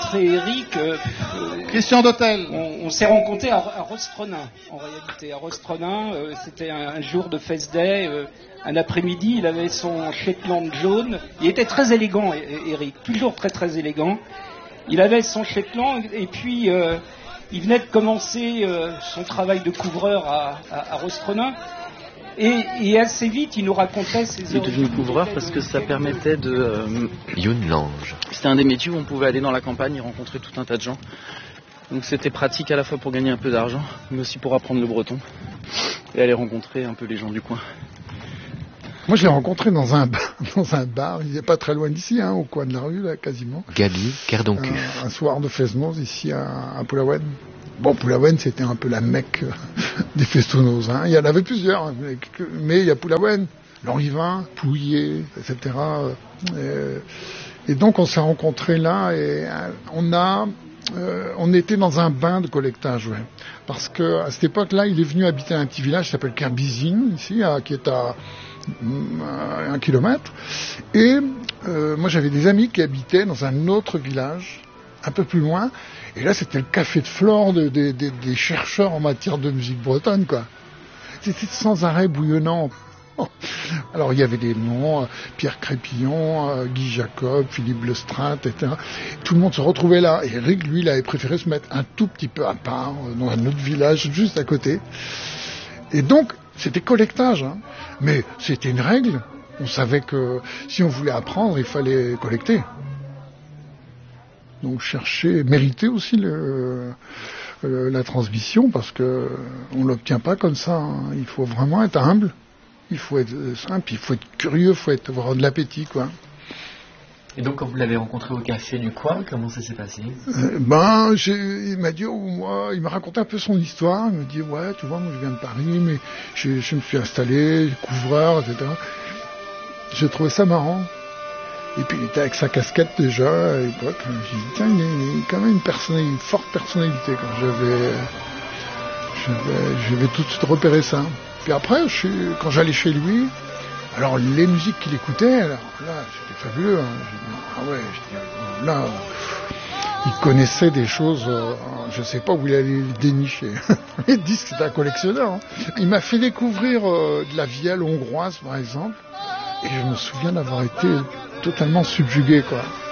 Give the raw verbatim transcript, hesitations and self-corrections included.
rencontré Eric. Euh, Christian d'Hôtel. On, on s'est rencontrés à, à Rostronin, en réalité. À Rostronin, euh, c'était un, un jour de Fest Day. Euh, un après-midi, il avait son Shetland jaune. Il était très élégant, Eric, toujours très très élégant. Il avait son Shetland et puis euh, il venait de commencer euh, son travail de couvreur à, à, à Rostronin. Et, et assez vite, il nous racontait ses... Il est devenu couvreur parce que ça permettait de... Euh, Youn Lange. C'était un des métiers où on pouvait aller dans la campagne et rencontrer tout un tas de gens. Donc c'était pratique à la fois pour gagner un peu d'argent, mais aussi pour apprendre le breton et aller rencontrer un peu les gens du coin. Moi, je l'ai rencontré dans un bar, dans un bar, il n'est pas très loin d'ici, hein, au coin de la rue, là, quasiment. Gabi Cardoncu. Un, un soir de Fesnos, ici, à, à Poulaouen. Bon, Poulaouen, c'était un peu la Mecque des festonoses, hein. Il y en avait plusieurs, mais il y a Poulaouen, Lanrivain, Pouillet, et cetera. Et, et donc, on s'est rencontrés là, et on a... Euh, on était dans un bain de collectage, ouais. Parce que à cette époque-là, il est venu habiter à un petit village qui s'appelle Kerbizine, ici, à, qui est à, à un kilomètre. Et euh, moi, j'avais des amis qui habitaient dans un autre village, un peu plus loin. Et là, c'était le café de flore de, de, de, des chercheurs en matière de musique bretonne, quoi. C'était sans arrêt bouillonnant. Alors il y avait des noms, euh, Pierre Crépillon, euh, Guy Jacob, Philippe Lestrade, et cetera. Tout le monde se retrouvait là. Et Eric, lui, il avait préféré se mettre un tout petit peu à part, euh, dans un autre village, juste à côté. Et donc, c'était collectage, hein. Mais c'était une règle. On savait que si on voulait apprendre, il fallait collecter. Donc chercher, mériter aussi le, le, la transmission, parce que on l'obtient pas comme ça, hein. Il faut vraiment être humble. Il faut être simple, il faut être curieux, il faut être, avoir de l'appétit, quoi. Et donc, quand vous l'avez rencontré au café du coin, comment ça s'est passé? euh, Ben, j'ai, il m'a dit, oh, moi, il m'a raconté un peu son histoire. Il m'a dit, ouais, tu vois, moi, je viens de Paris, mais je, je me suis installé, couvreur, et cetera. J'ai trouvé ça marrant. Et puis, il était avec sa casquette déjà à l'époque. J'ai dit, tiens, il a quand même une personnalité, une forte personnalité. Quand j'avais, j'avais, j'avais tout de suite repéré ça. Puis après, je suis, quand j'allais chez lui, alors les musiques qu'il écoutait, alors là, c'était fabuleux. Hein. J'ai dit, ah ouais, je dis, là, il connaissait des choses, euh, je sais pas où il allait les dénicher. Il dit que c'était un collectionneur. Hein. Il m'a fait découvrir euh, de la vielle hongroise, par exemple, et je me souviens d'avoir été totalement subjugué, quoi.